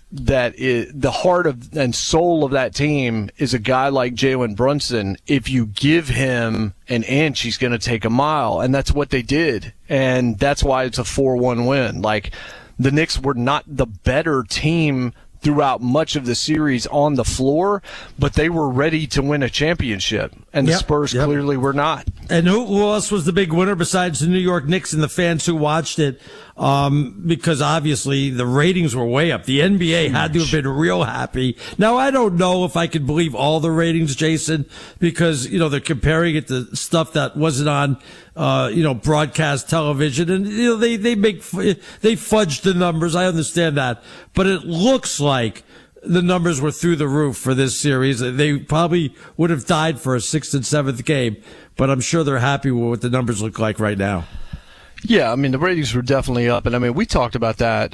the heart of and soul of that team is a guy like Jalen Brunson. If you give him an inch, he's going to take a mile, and that's what they did, and that's why it's a 4-1 win. Like, the Knicks were not the better team throughout much of the series on the floor, but they were ready to win a championship, and the Spurs clearly were not. And who else was the big winner besides the New York Knicks and the fans who watched it? Because obviously the ratings were way up. The NBA had to have been real happy. Now, I don't know if I could believe all the ratings, Jason, because, they're comparing it to stuff that wasn't on, broadcast television. And, they fudged the numbers. I understand that. But it looks like the numbers were through the roof for this series. They probably would have died for a 6th and 7th game, but I'm sure they're happy with what the numbers look like right now. Yeah, I mean, the ratings were definitely up. And, I mean, we talked about that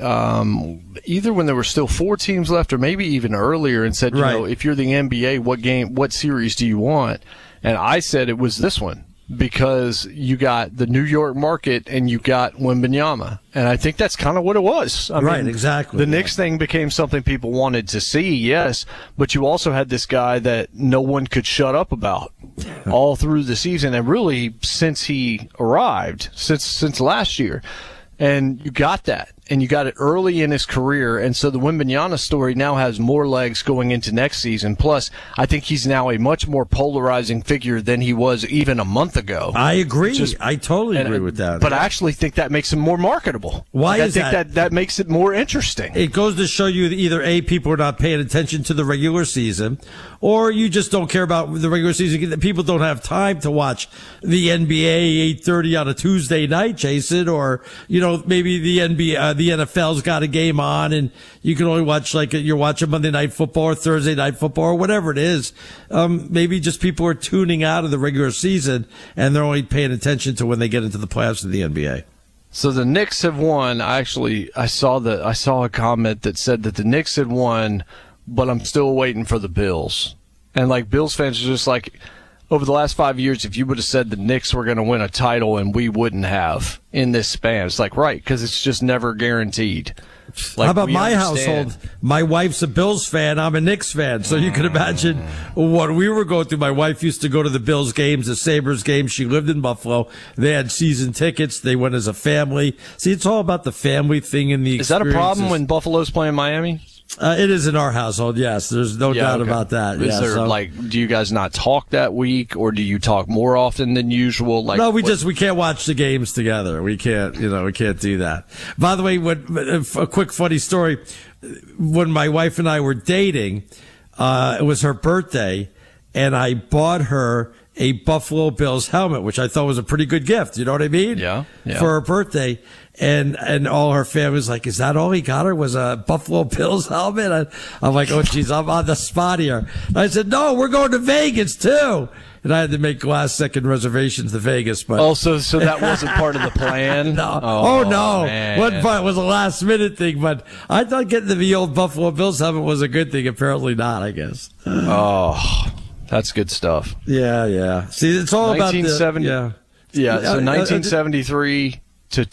either when there were still 4 teams left or maybe even earlier and said, if you're the NBA, what series do you want? And I said it was this one because you got the New York market and you got Wembanyama. And I think that's kind of what it was. I mean, exactly. The Knicks thing became something people wanted to see, yes, but you also had this guy that no one could shut up about all through the season and really since he arrived, since last year. And you got that. And you got it early in his career. And so the Wembanyama story now has more legs going into next season. Plus, I think he's now a much more polarizing figure than he was even a month ago. I agree. I totally agree with that. But I actually think that makes him more marketable. Why is that? I think that makes it more interesting. It goes to show you that either A, people are not paying attention to the regular season, or you just don't care about the regular season. People don't have time to watch the NBA 8:30 on a Tuesday night, Jason, or, maybe the NBA, the NFL's got a game on and you can only watch you're watching Monday Night Football or Thursday Night Football or whatever it is. Maybe just people are tuning out of the regular season and they're only paying attention to when they get into the playoffs of the NBA. So the Knicks have won. I saw a comment that said that the Knicks had won, but I'm still waiting for the Bills. And Bills fans are just over the last 5 years, if you would have said the Knicks were going to win a title and we wouldn't have in this span, it's right, because it's just never guaranteed. How about my household? My wife's a Bills fan. I'm a Knicks fan. So you can imagine what we were going through. My wife used to go to the Bills games, the Sabres games. She lived in Buffalo. They had season tickets. They went as a family. See, it's all about the family thing and the experiences. Is that a problem when Buffalo's playing Miami? It is in our household, yes. There's no doubt about that. Is there, do you guys not talk that week, or do you talk more often than usual? No, we can't watch the games together. We can't, we can't do that. By the way, a quick funny story. When my wife and I were dating, it was her birthday, and I bought her a Buffalo Bills helmet, which I thought was a pretty good gift. You know what I mean? Yeah. For her birthday. And all her family was like, is that all he got her was a Buffalo Bills helmet? I'm like, oh, geez, I'm on the spot here. I said, no, we're going to Vegas too. And I had to make last-second reservations to Vegas. But so that wasn't part of the plan? No. No. Man. One part was a last-minute thing, but I thought getting the old Buffalo Bills helmet was a good thing. Apparently not, I guess. Oh, that's good stuff. Yeah. See, it's all about the... Yeah, so 1973 to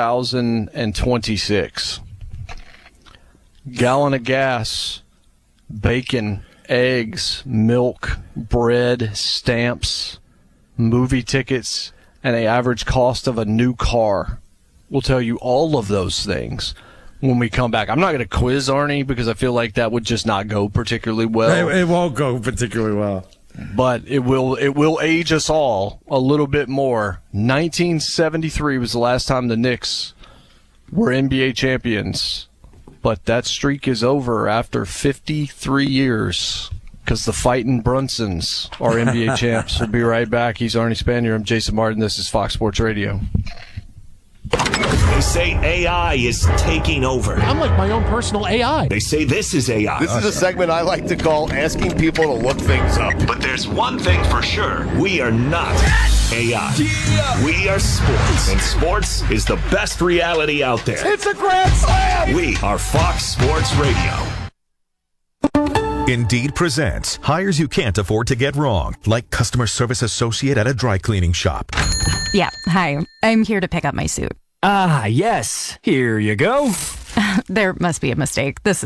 2026. Gallon of gas, bacon, eggs, milk, bread, stamps, movie tickets, and the average cost of a new car. We'll tell you all of those things when we come back. I'm not going to quiz Arnie because I feel like that would just not go particularly well. It won't go particularly well. But it will age us all a little bit more. 1973 was the last time the Knicks were NBA champions. But that streak is over after 53 years because the Fightin' Brunsons are NBA champs. We'll be right back. He's Arnie Spanier. I'm Jason Martin. This is Fox Sports Radio. They say AI is taking over. I'm like my own personal AI. They say this is AI. This is a segment I like to call asking people to look things up. But there's one thing for sure. We are not AI. Yeah. We are sports. And sports is the best reality out there. It's a grand slam! We are Fox Sports Radio. Indeed presents hires you can't afford to get wrong, like customer service associate at a dry cleaning shop. Yeah, hi. I'm here to pick up my suit. Ah, yes. Here you go. There must be a mistake. This